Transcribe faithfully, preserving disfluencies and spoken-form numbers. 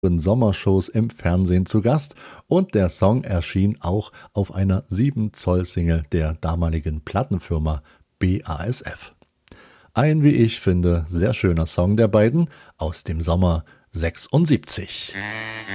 Sommershows im Fernsehen zu Gast und der Song erschien auch auf einer sieben Zoll Single der damaligen Plattenfirma B A S F. Ein, wie ich finde, sehr schöner Song der beiden aus dem Sommer sechsundsiebzig.